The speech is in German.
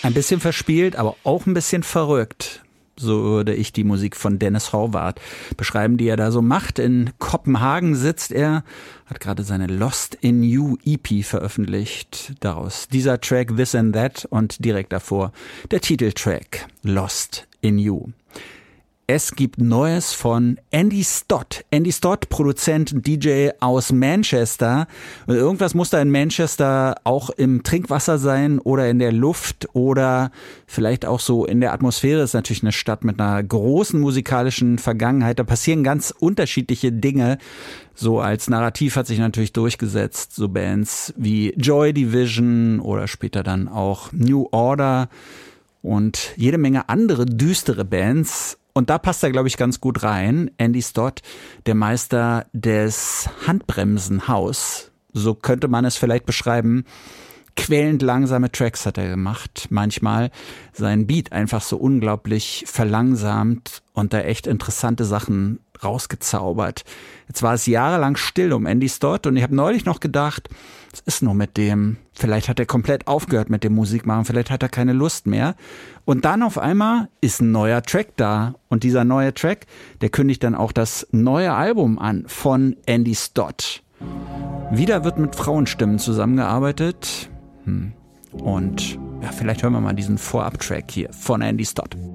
Ein bisschen verspielt, aber auch ein bisschen verrückt. So würde ich die Musik von Dennis Horvath beschreiben, die er da so macht. In Kopenhagen sitzt er, hat gerade seine Lost in You EP veröffentlicht. Daraus dieser Track This and That und direkt davor der Titeltrack Lost in You. Es gibt Neues von Andy Stott. Andy Stott, Produzent und DJ aus Manchester. Und irgendwas muss da in Manchester auch im Trinkwasser sein oder in der Luft oder vielleicht auch so in der Atmosphäre. Es ist natürlich eine Stadt mit einer großen musikalischen Vergangenheit. Da passieren ganz unterschiedliche Dinge. So als Narrativ hat sich natürlich durchgesetzt, so Bands wie Joy Division oder später dann auch New Order und jede Menge andere düstere Bands. Und da passt er, glaube ich, ganz gut rein. Andy Stott, der Meister des Handbremsenhaus. So könnte man es vielleicht beschreiben. Quälend langsame Tracks hat er gemacht. Manchmal sein Beat einfach so unglaublich verlangsamt und da echt interessante Sachen rausgezaubert. Jetzt war es jahrelang still um Andy Stott und ich habe neulich noch gedacht, was ist nur mit dem? Vielleicht hat er komplett aufgehört mit dem Musikmachen, vielleicht hat er keine Lust mehr. Und dann auf einmal ist ein neuer Track da. Und dieser neue Track, der kündigt dann auch das neue Album an von Andy Stott. Wieder wird mit Frauenstimmen zusammengearbeitet. Und ja, vielleicht hören wir mal diesen Vorab-Track hier von Andy Stott.